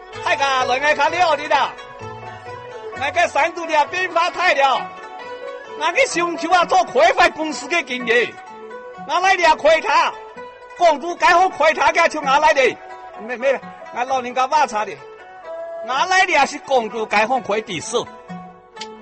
太个来爱较了的啦，那个三度了变化太了，那个上丘啊做开发公司的经理，哪来俩开塔？公主该好开塔个从哪来的？没，俺老人家挖查的，哪来俩是公主该好开的事？